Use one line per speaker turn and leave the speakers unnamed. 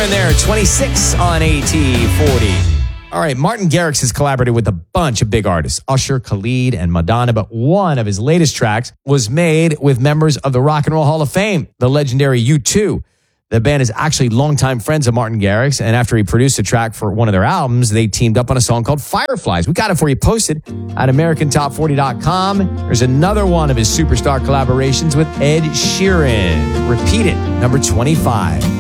Sheeran there, 26 on AT40. All right, Martin Garrix has collaborated with a bunch of big artists, Usher, Khalid, and Madonna, but one of his latest tracks was made with members of the Rock and Roll Hall of Fame, the legendary U2. The band is actually longtime friends of Martin Garrix, and after he produced a track for one of their albums, they teamed up on a song called Fireflies. We got it for you posted at AmericanTop40.com. There's another one of his superstar collaborations with Ed Sheeran. Repeat it, number 25.